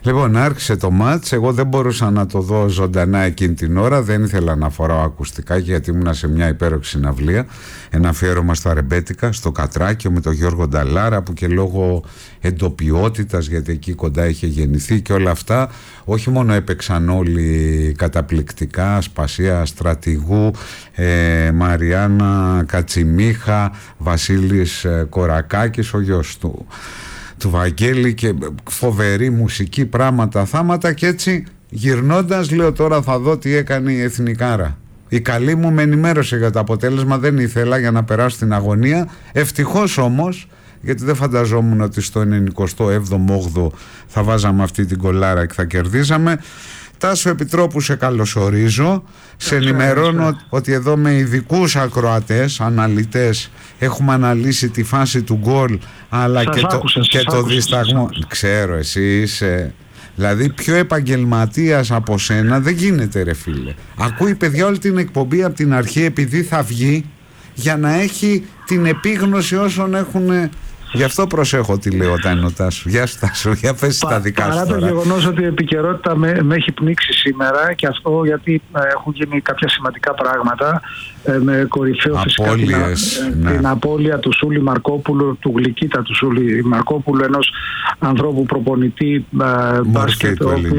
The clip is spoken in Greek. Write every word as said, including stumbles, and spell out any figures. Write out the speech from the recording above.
Λοιπόν, άρχισε το μάτς. Εγώ δεν μπορούσα να το δω ζωντανά εκείνη την ώρα. Δεν ήθελα να φοράω ακουστικά γιατί ήμουνα σε μια υπέροχη συναυλία. Ένα αφιέρωμα στα ρεμπέτικα, στο Κατράκιο, με τον Γιώργο Νταλάρα, που και λόγω εντοπιότητας, γιατί εκεί κοντά είχε γεννηθεί και όλα αυτά, όχι μόνο έπαιξαν όλοι καταπληκτικά, Ασπασία Στρατηγού, ε, Μαριάννα Κατσιμίχα, Βασίλης Κορακάκης, ο γιος του του Βαγγέλη, και φοβερή μουσική, πράγματα, θάματα, και έτσι γυρνώντας λέω τώρα θα δω τι έκανε η Εθνικάρα. Η καλή μου με ενημέρωσε για το αποτέλεσμα, δεν ήθελα για να περάσω την αγωνία. Ευτυχώς όμως, γιατί δεν φανταζόμουν ότι στο ενενηκοστό έβδομο όγδοο θα βάζαμε αυτή την κολάρα και θα κερδίζαμε. Τάσο Επιτρόπου, σε καλωσορίζω. Σε ενημερώνω ότι εδώ με ειδικούς ακροατές, αναλυτές, έχουμε αναλύσει τη φάση του γκολ, αλλά και, άκουσες, το, και το δισταγμό. Ξέρω, εσύ είσαι... Δηλαδή πιο επαγγελματίας από σένα δεν γίνεται, ρε φίλε. Ακούει, παιδιά, όλη την εκπομπή από την αρχή, επειδή θα βγει, για να έχει την επίγνωση όσων έχουν... Γι' αυτό προσέχω τι λέω όταν είναι ο Τάσο. Γεια σου, Τάσο, για πες τα δικά σου. Παρά το γεγονός ότι η επικαιρότητα με, με έχει πνίξει σήμερα, και αυτό γιατί ε, έχουν γίνει κάποια σημαντικά πράγματα, ε, με κορυφαίο φυσικά την, ναι. την απώλεια του Σούλη Μαρκόπουλου, του Γλυκίτα του Σούλη Μαρκόπουλου, ενός ανθρώπου προπονητή ε, μπάσκετ, ο οποίος